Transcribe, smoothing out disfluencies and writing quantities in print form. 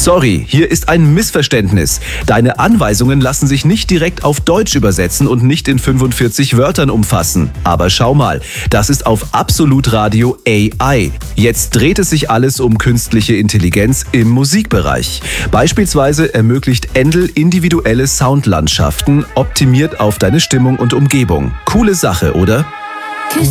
Sorry, hier ist ein Missverständnis. Deine Anweisungen lassen sich nicht direkt auf Deutsch übersetzen und nicht in 45 Wörtern umfassen. Aber schau mal, das ist auf Absolut Radio AI. Jetzt dreht es sich alles um künstliche Intelligenz im Musikbereich. Beispielsweise ermöglicht Endel individuelle Soundlandschaften, optimiert auf deine Stimmung und Umgebung. Coole Sache, oder?